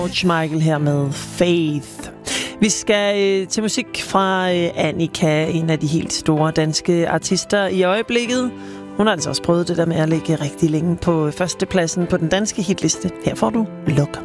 George Michael her med Faith. Vi skal til musik fra Annika, en af de helt store danske artister i øjeblikket. Hun har altså også prøvet det der med at ligge rigtig længe på førstepladsen på den danske hitliste. Her får du Luk.